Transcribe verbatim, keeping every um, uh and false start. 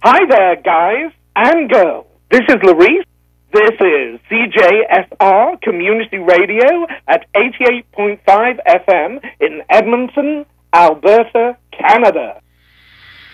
Hi there, guys and girls. This is Larice. This is C J S R Community Radio at eighty-eight point five F M in Edmonton, Alberta, Canada.